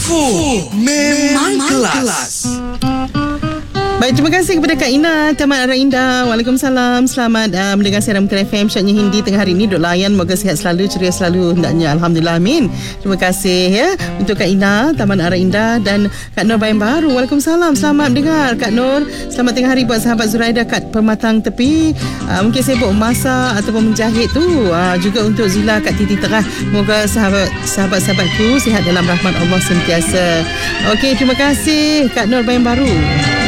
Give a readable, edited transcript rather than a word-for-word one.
Memang kelas. Baik, terima kasih kepada Kak Ina Taman Arah Indah. Waalaikumsalam. Selamat mendengar siaran Muka FM Syaknya Hindi tengah hari ini. Duk layan, moga sihat selalu, ceria selalu hendaknya. Alhamdulillah, amin. Terima kasih ya untuk Kak Ina Taman Arah Indah dan Kak Nur Bayan Baru. Waalaikumsalam. Selamat mendengar Kak Nur. Selamat tengah hari buat sahabat Zuraida kat Pematang Tepi. Mungkin sibuk masak ataupun menjahit tu. Juga untuk Zila kat Titi Terah. Moga sahabat-sahabatku sihat dalam rahmat Allah sentiasa. Okey, terima kasih Kak Nur Bayan Baru.